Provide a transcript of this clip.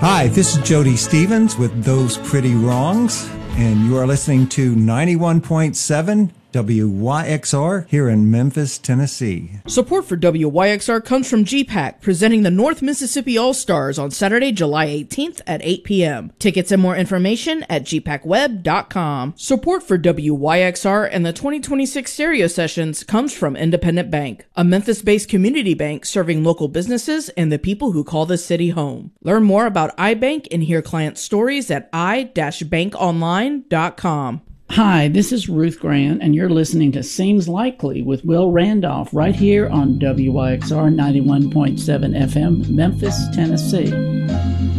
Hi, this is Jody Stevens with Those Pretty Wrongs, and you are listening to 91.7 WYXR here in Memphis, Tennessee. Support for WYXR comes from GPAC, presenting the North Mississippi All-Stars on Saturday, July 18th at 8 p.m. Tickets and more information at gpacweb.com. Support for WYXR and the 2026 Stereo Sessions comes from Independent Bank, a Memphis-based community bank serving local businesses and the people who call the city home. Learn more about iBank and hear client stories at i-bankonline.com. Hi, this is Ruth Grant, and you're listening to Seems Likely with Will Randolph right here on WYXR 91.7 FM, Memphis, Tennessee.